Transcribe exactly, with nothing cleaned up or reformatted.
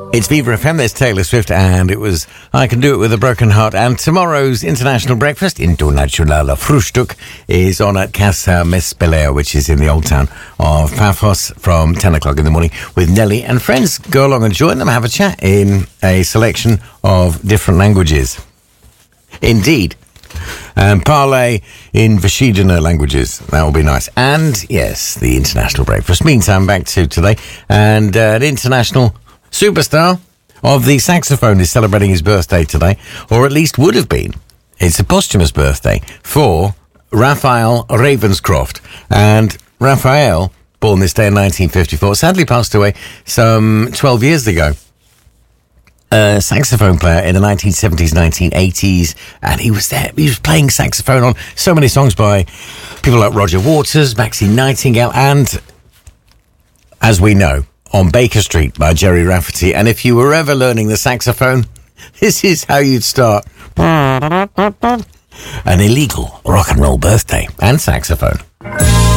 It's Viva F M, there's Taylor Swift, and it was I Can Do It With a Broken Heart. And tomorrow's international breakfast, International Frühstück, is on at Casa Mespelea, which is in the old town of Paphos, from ten o'clock in the morning with Nelly and friends. Go along and join them, have a chat in a selection of different languages. Indeed. And parlay in verschiedene languages. That will be nice. And, yes, the international breakfast. Meantime, back to today. And uh, an international superstar of the saxophone is celebrating his birthday today, or at least would have been. It's a posthumous birthday for Raphael Ravenscroft. And Raphael, born this day in nineteen fifty-four, sadly passed away some twelve years ago. A saxophone player in the nineteen seventies, nineteen eighties, and he was there. He was playing saxophone on so many songs by people like Roger Waters, Maxine Nightingale, and, as we know, on Baker Street by Jerry Rafferty. And if you were ever learning the saxophone, this is how you'd start. An illegal rock and roll birthday and saxophone.